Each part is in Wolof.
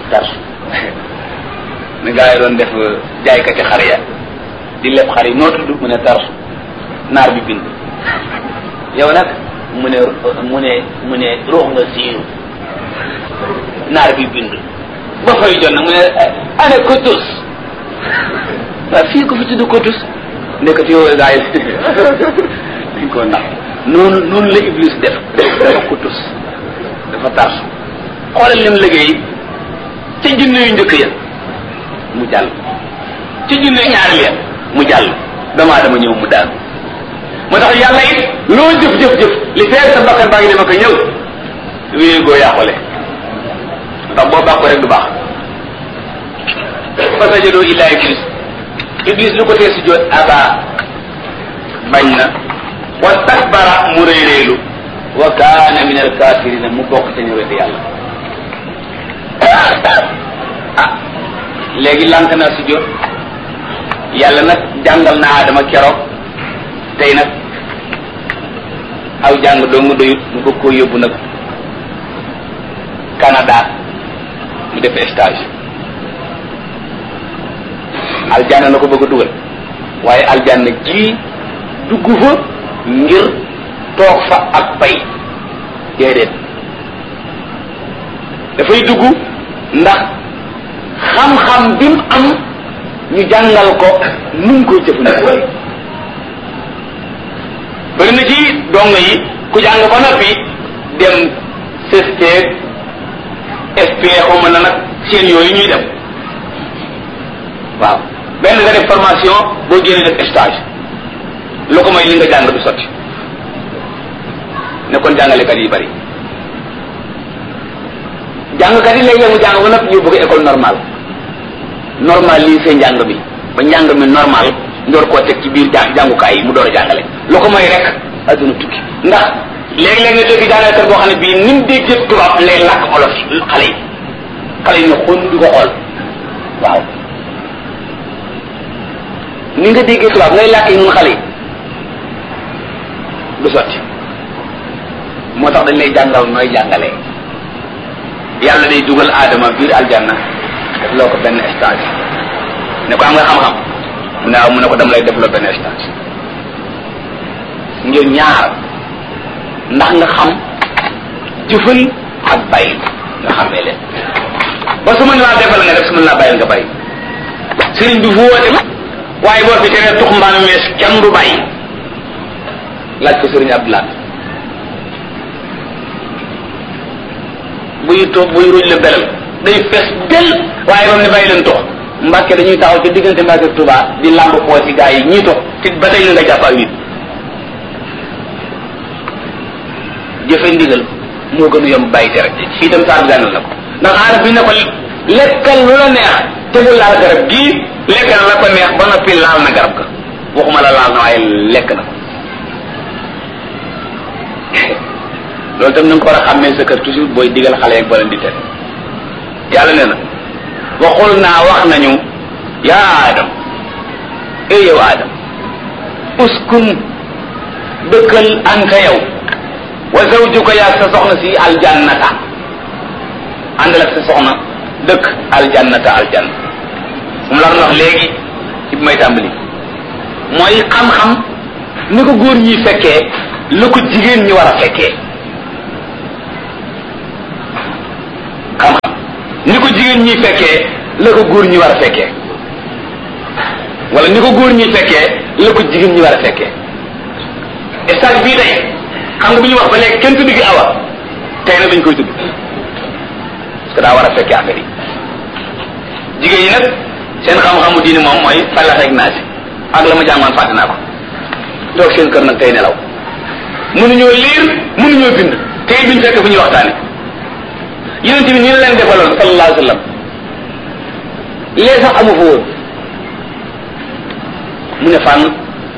tarsu ni gaa yi doon def jaaykati xar ya di leb xar yi noo tudd mu ne tarsu naar bi bind yow nag mu ne ruux nga siiru naar bi bind ba fay jot nag mu ne ana kotus waaw fii ko fi tudd kotus ndekati yow gaa yi dañ koo nax noonu la iblis def dafa kotus dafa tarsu xoolal lim liggéey ca junne yu njëkk ya mu jàll ca junne ñaari ya mu jàll damaa dama ñëw mu daanu moo tax yàlla it loo jëf li feer sa bakkan baa ngi dem ak ñëw wéy goo yàqule ndax boo bàq ko rek du baax fa sajadoo illa iblis lu ko tee sujjóot aba bañ na wa takbara mu réeréelu wa kaana min al kaafirina mu bokk ca ñëwee di yàlla léegi lànk naa sujjóot yàlla nag jàngal na Adama keroog tey nag aw jàng dong doyut mu bëgg koo yóbbu nag Canada mu def stage aljanna la ko bëgg a dugal waaye aljanna ji dugg fa ngir toog fa ak pay déedéet dafay dugg ndax xam-xam bi mu am ñu jàngal ko nu mu koy jëfandikoo bëri na ci dongo yi ku jàng ba noppi dem CST SP xawma na nag seen yooyu ñuy dem waaw benn nga def formation boo génnee def stage lu ko may li nga jàng du sotti ne kon jàngalekat yi bari jàngkat yi léeg-léeg mu jàng ba noppi ñu bëgg école normale lii seen njàng mi ba njàng mi normal ndoor koo teg ci biir jàngukaay yi mu door a jàngale lu ko may rek adduna tukki ndax léeg-léeg nga dégg jàngalekat boo xam ne bii ni mu déggee tubaab lay làkk olof xale yi ne xon di ko xool waaw ni nga déggee tubaab ngay làkk yi nun xale yi du sotti moo tax dañ lay jàngal nooy jàngalee yàlla day dugal aadama biir aljanna def loo ko benn stage ne ko am nga xam-xam mu ne waaw mu ne ko dama lay def loo benn stage ngir ñaar ndax nga xam jëfal ak bàyyi nga xamee leen ba su mën laa defal nga def su mën laa bàyyi nga bàyyi sëriñ bi fu woote waaye boo fi teree tux mbaam mees kenn du bàyyi laaj ko sëriñ Abdoulaye buy ruuj la belal day fees del waaye ba mu ne bàyyi leen tox Mbàkke dañuy taxaw ci diggante Mbàkke ak Tuubaa di lamb poos yi gaa yi ñii tox te ba tey na nga jàpp ak nit jëfe ndigal moo gën a yomb bàyyi tere fii itam saa gànnal na ko ndax aarab bi ne ko lekkal lu la neex te bu laal garab gii lekk na la ko neex ba noppi laal na garab ga waxuma la laal na waaye lekk na loolu tam na nga ko war a xàmmee sa kër toujours booy digal xale yeeg boo leen di tere yàlla nee na waxul naa wax nañu yaa Adam yow Adam uskun dëkkal anta yow wa zawjuka yaa sa soxna si aljannata àndal ak sa soxna dëkk aljanna mu la wax léegi ci bi may tàmbali mooy xam-xam ni ko góor ñi fekkee la ko jigéen ñi war a fekkee xam-xam ni ko jigéen ñi fekkee la ko góor ñi war a fekkee wala ni ko góor ñi fekkee la ko jigéen ñi war a fekkee stage bii tey xam nga bu ñu wax ba léegi kenn tudd gi awa tey nag dañ koy tudd parce que daa war a fekkee affaire yi jigéen ñi nag seen xam-xamu diini moom mooy falax ak naasi ak la ma jàngoon fàtte naa ko toog seen kër nag tey nelaw mënuñoo liir mënuñoo bind tey biñ fekk fu ñuy waxtaane yonent bi nii la leen defaloon sallallahu alayhi wa sallam lee sax amu fa woon mu ne fànn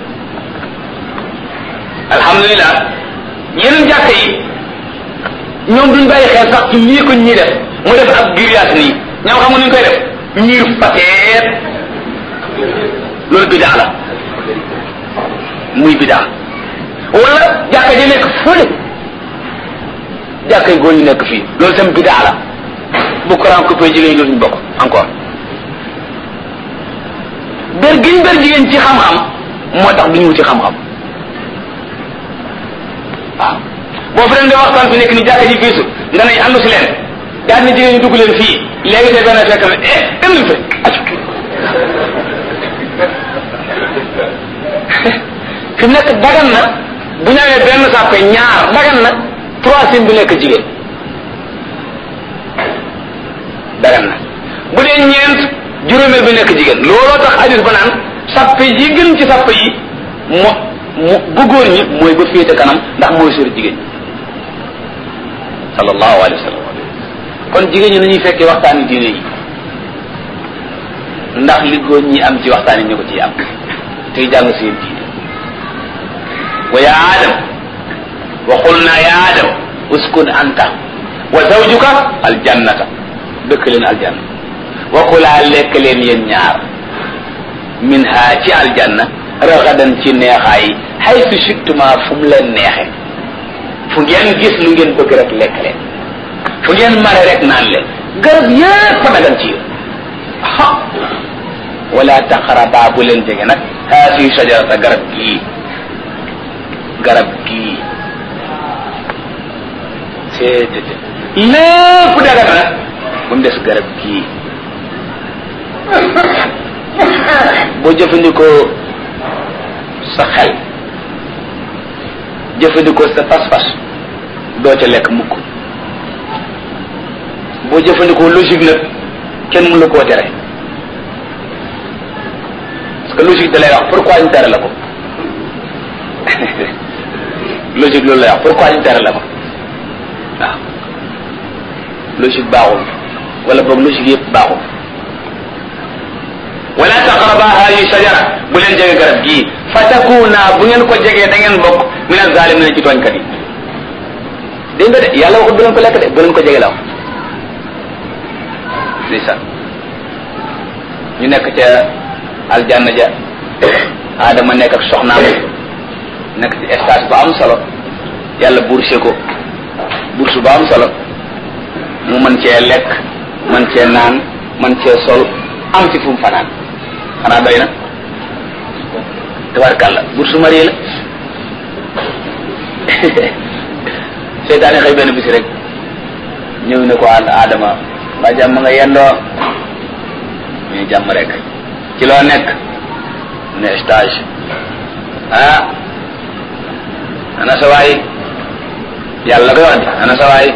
alhamdulilah yeneen jàkk yi ñoom duñ bàyyi xel sax ci lii ko ñii def mu def ab grillage nii ñoom xam nga nuñ koy def ñiir pateet loolu bidaa la muy bidaa wala jàkka ji nekk fële jàkka yi góor ñu nekk fii loolu tam bidaa la bu courant coupé jigéen ñi dootuñu bokk encore ber giñ ber jigéen ci xam-xam moo tax duñu wuti xam-xam waaw boo fi leen di waxtaan fi nekk ni jàkka ji fiisu nga ne àndu si leen daal ni jigéen ñi dugg leen fii léegi te benn fekk ne demul fe fi mu nekk dagan na bu ñëwee benn sàppe ñaar dagan na troisième bi nekk jigéen dagan na bu dee ñeent juróomeel bi nekk jigéen looloo tax hadis ba naan sàppe yi gën ci sàppe yi bu góor ñi mooy ba féete kanam ndax mooy sori jigéen sallallahu alayhi wa sallam kon jigéen ñi nañuy fekkee waxtaani diine yi ndax li góor ñi am ci waxtaani ñu ko ciy am tey jàng seen diine wa ya adam wa qulna ya adam uskun anta wa zawjuka aljannata dëkk leen aljanna wa kulaa lekk leen yéen ñaar minha ci aljanna ragadan ci neexaay haythu shittuma fu mu leen neexe fu ngeen gis lu ngeen bëgg rek lekk leen fu ngeen mare rek naan leen garab yépp a dagan ci yéen wala taqraba bu leen jege nag haasi shajarata garab gii seetete lépp dagan nag ba mu des garab gii boo jëfandikoo sa xel jëfandikoo sa pas-pas doo ca lekk mukk boo jëfandikoo logique nag kenn mënu la koo tere parce que logique da lay wax pourquoi ñu tere la ko logique loolu lay wax pourquoi ñu tere la ko waaw logique baaxul wala boog logique yëpp baaxul wala taqraba hadihi shajara bu leen jege garab gii fatakuna bu ngeen ko jegee da ngeen bokk min az-zalimin ci tooñkat yi dégg nga de yàlla waxut bu leen ko lekk de bu leen ko jege la wax ndeysaan ñu nekk ca aljanna ja Adama nekk ak soxnaam nekk ci stage bu am solo yàlla bourse ko bourse bu am solo mu mën cee lekk mën cee naan mën cee sol am ci fu mu fanaan xanaa doy na tabarkàlla bourse marié la seytaane xëy benn bisi rek ñëw ne ko Adama ba jàmm nga yendoo ñu jàmm rek ci loo nekk ne stage ana sa waay yàlla koy wax di ana sa waay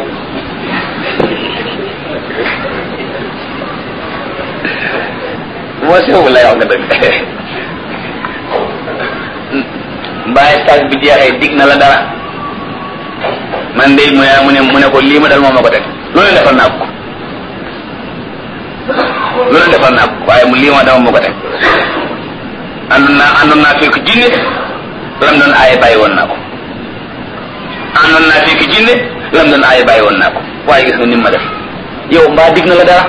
moo sew lay wax nga dëgg mbaa stage bi jeexee dig na la dara man de mu ne ko lii ma dal moom ma ko teg loolu defal naa ko waaye mu lii ma dama ma ko teg àndoon naa fekk jinne lam doon aaye bàyyi woon naa ko àndoon naa fekk jinne lam doon aaye bàyyi woon naa ko waaye gis nga ni ma def yow mbaa dig na la dara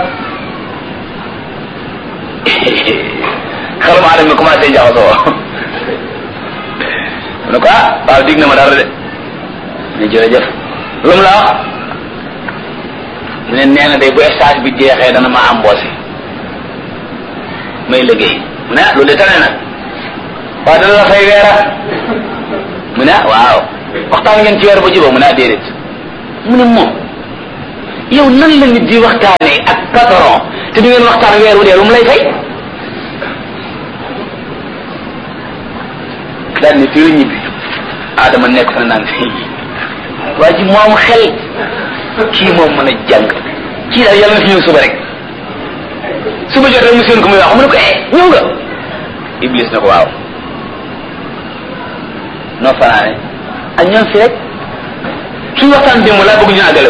xelum aadama mi commencé jaxasoo mu ne ko waaw dig na ma dara de ne jërëjëf lu mu la wax mu ne nee na day bu stage bi jeexee dana ma embauché may liggéey mu ne loolu de tane na waaw dana la fay weera mu ne waaw waxtaan ngeen ci weer ba jubóo mu ne déedéet mu ne moom yow nan la nit di waxtaanee ak patron te du ngeen waxtaan weer wu dee lu mu lay fay daal ni fii la ñibbi Adama nekk fa naan fii waa ji moom xel kii moom mën a jàng kii daal yàlla na fi ñëw suba rek suba jot rek mu seen ko muy wax mu ne ko ñëw nga Iblis na ko waaw noo fanaane ak ñoom fi rek suñu waxtaan démb laa bëgg ñu àggale